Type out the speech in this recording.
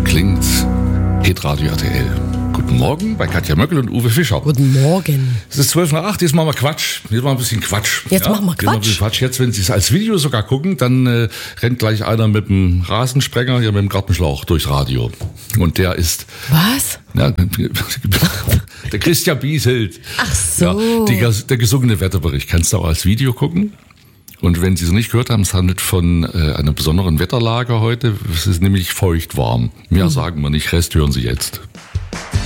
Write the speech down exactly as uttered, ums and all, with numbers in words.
klingt Hitradio R T L. Guten Morgen bei Katja Möckel und Uwe Fischer. Guten Morgen. Es ist zwölf nach acht, jetzt machen wir Quatsch. Jetzt machen wir ein bisschen Quatsch. Jetzt ja? machen wir Jetzt, machen wir ein Quatsch. bisschen Quatsch. Jetzt, wenn Sie es als Video sogar gucken, dann äh, rennt gleich einer mit dem Rasensprenger, ja mit dem Gartenschlauch durchs Radio. Und der ist... Was? Ja, der Christian Biesheld. Ach so. Ja, die, der gesungene Wetterbericht kannst du auch als Video gucken. Und wenn Sie es nicht gehört haben, es handelt von äh, einer besonderen Wetterlage heute. Es ist nämlich feucht warm. Mehr sagen wir nicht, Rest hören Sie jetzt.